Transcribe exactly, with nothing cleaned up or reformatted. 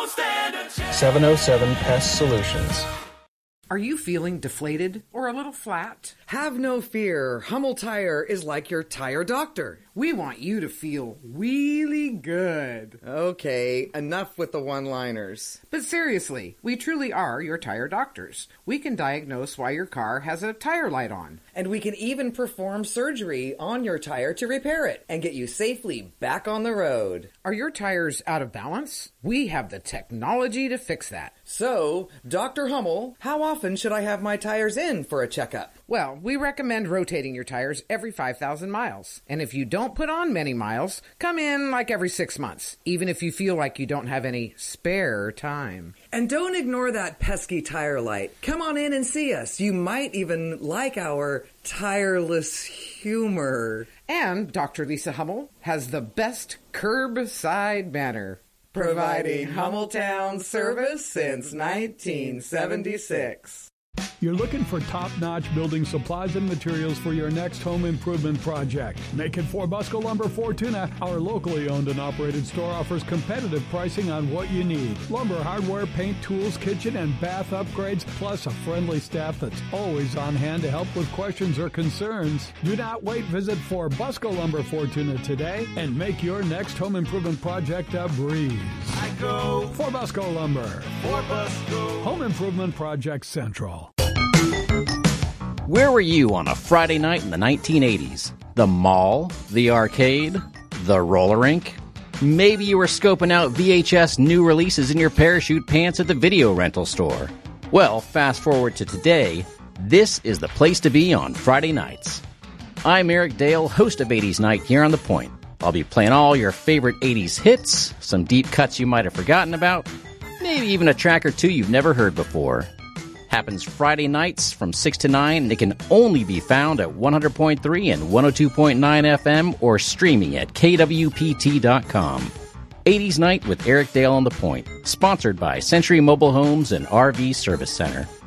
stand a chance. seven oh seven Pest Solutions. Are you feeling deflated or a little flat? Have no fear. Hummel Tire is like your tire doctor. We want you to feel really good. Okay, enough with the one-liners. But seriously, we truly are your tire doctors. We can diagnose why your car has a tire light on. And we can even perform surgery on your tire to repair it and get you safely back on the road. Are your tires out of balance? We have the technology to fix that. So, Doctor Hummel, how often should I have my tires in for a checkup? Well, we recommend rotating your tires every five thousand miles. And if you don't put on many miles, come in like every six months, even if you feel like you don't have any spare time. And don't ignore that pesky tire light. Come on in and see us. You might even like our tireless humor. And Doctor Lisa Hummel has the best curbside manner, providing Hummeltown service since nineteen seventy-six. You're looking for top-notch building supplies and materials for your next home improvement project. Make it for Busco Lumber Fortuna. Our locally owned and operated store offers competitive pricing on what you need. Lumber, hardware, paint, tools, kitchen, and bath upgrades, plus a friendly staff that's always on hand to help with questions or concerns. Do not wait. Visit For Busco Lumber Fortuna today and make your next home improvement project a breeze. I go For Busco Lumber. for Busco. Home Improvement Project Central. Where were you on a Friday night in the nineteen eighties? The mall? The arcade? The roller rink? Maybe you were scoping out V H S new releases in your parachute pants at the video rental store. Well, fast forward to today, this is the place to be on Friday nights. I'm Eric Dale, host of eighties Night here on The Point. I'll be playing all your favorite eighties hits, some deep cuts you might have forgotten about, maybe even a track or two you've never heard before. Happens Friday nights from six to nine, and it can only be found at one hundred point three and one oh two point nine F M or streaming at K W P T dot com. eighties Night with Eric Dale on The Point, sponsored by Century Mobile Homes and R V Service Center.